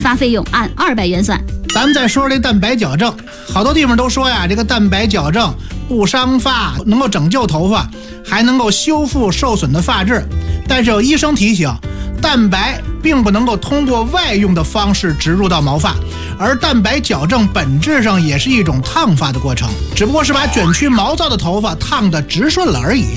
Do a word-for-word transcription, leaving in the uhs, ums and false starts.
发费用按二百元算。 咱们再说说这蛋白矫正，好多地方都说呀，这个蛋白矫正不伤发，能够拯救头发，还能够修复受损的发质。但是有医生提醒，蛋白并不能够通过外用的方式植入到毛发，而蛋白矫正本质上也是一种烫发的过程，只不过是把卷曲毛躁的头发烫得直顺了而已。